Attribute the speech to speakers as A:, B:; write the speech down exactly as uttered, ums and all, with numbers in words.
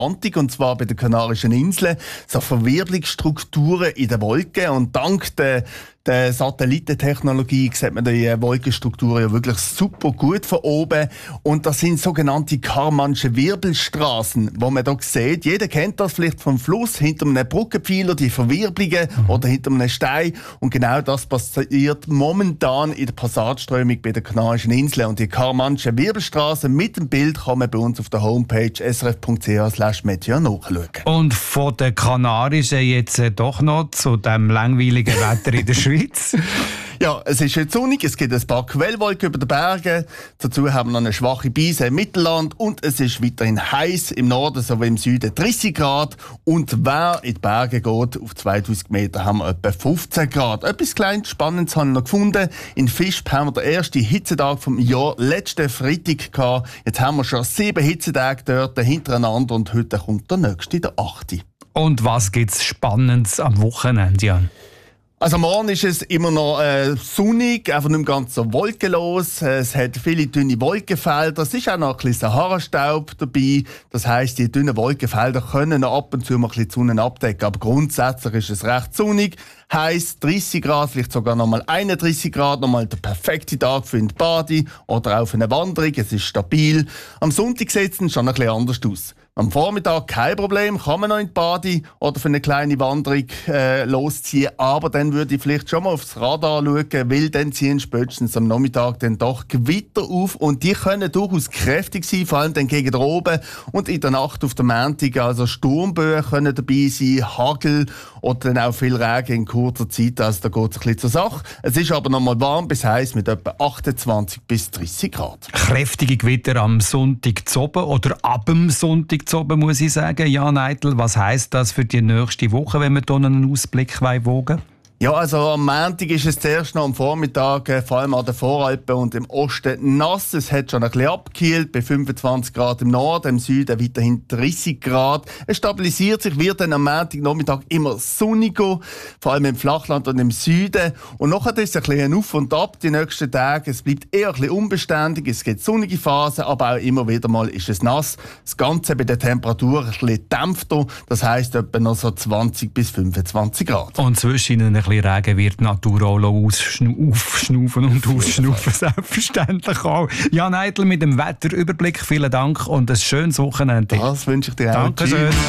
A: Atlantik, und zwar bei den Kanarischen Inseln, so Verwirbelungsstrukturen in den Wolken. Und dank der, der Satellitentechnologie sieht man die Wolkenstrukturen ja wirklich super gut von oben. Und das sind sogenannte Karmansche Wirbelstraßen, wo man hier sieht. Jeder kennt das vielleicht vom Fluss, hinter einem Brückenpfeiler, die Verwirbelungen, mhm. oder hinter einem Stein. Und genau das passiert momentan in der Passatströmung bei den Kanarischen Inseln. Und die Karmansche Wirbelstraßen mit dem Bild kann man bei uns auf der Homepage s r f punkt c h slash meteor nachschauen.
B: Und von den Kanarischen jetzt äh, doch noch zu dem langweiligen Wetter in der Schweiz?
A: Ja, es ist jetzt sonnig, es gibt ein paar Quellwolken über den Bergen. Dazu haben wir noch eine schwache Brise im Mittelland und es ist weiterhin heiß im Norden sowie im Süden dreißig Grad. Und wer in die Berge geht, auf zweitausend Meter, haben wir etwa fünfzehn Grad. Etwas kleines Spannendes habe ich noch gefunden. In Visp haben wir den ersten Hitzetag vom Jahr letzten Freitag gehabt. Jetzt haben wir schon sieben Hitzetage dort hintereinander und heute kommt der nächste, der achte.
B: Und was gibt's Spannendes am Wochenende, Jan?
A: Also morgen ist es immer noch äh, sonnig, einfach nicht mehr ganz so wolkenlos. Es hat viele dünne Wolkenfelder. Es ist auch noch ein bisschen Sahara-Staub dabei. Das heisst, die dünnen Wolkenfelder können noch ab und zu mal ein bisschen die Sonne abdecken. Aber grundsätzlich ist es recht sonnig. Heiß, dreißig Grad, vielleicht sogar noch mal einunddreißig Grad. Nochmal der perfekte Tag für eine Bade oder auch für eine Wanderung. Es ist stabil. Am Sonntag sieht es schon ein bisschen anders aus. Am Vormittag kein Problem, kann man noch in die Bade oder für eine kleine Wanderung äh, losziehen. Aber dann würde ich vielleicht schon mal aufs Radar schauen, weil dann ziehen spätestens am Nachmittag dann doch Gewitter auf. Und die können durchaus kräftig sein, vor allem dann gegen oben. Und in der Nacht auf der Montag, also Sturmböen können dabei sein, Hagel oder dann auch viel Regen in kurzer Zeit. Also da geht es ein bisschen zur Sache. Es ist aber noch mal warm bis heiß mit etwa achtundzwanzig bis dreißig Grad.
B: Kräftige Gewitter am Sonntag zu oben oder ab dem Sonntag zu oben, muss ich sagen. Jan Eitel, was heisst das für die nächste Woche, wenn wir hier einen Ausblick wagen?
A: Ja, also am Montag ist es zuerst noch am Vormittag, äh, vor allem an den Voralpen und im Osten nass. Es hat schon ein bisschen abgekühlt, bei fünfundzwanzig Grad im Norden, im Süden weiterhin dreißig Grad. Es stabilisiert sich, wird dann am Montagnachmittag immer sonniger, vor allem im Flachland und im Süden. Und nachher ist es ein bisschen auf und ab die nächsten Tage. Es bleibt eher ein bisschen unbeständig, es gibt sonnige Phasen, aber auch immer wieder mal ist es nass. Das Ganze bei der Temperatur ein bisschen dämpfter, das heisst etwa noch so zwanzig bis fünfundzwanzig Grad.
B: Und zwischen ihnen ein bisschen Regen wird die Natur auch aufschnaufen und ausschnaufen, selbstverständlich auch. Jan Eitel mit dem Wetterüberblick, vielen Dank und ein schönes Wochenende.
A: Das wünsche ich dir auch.
B: Dankeschön.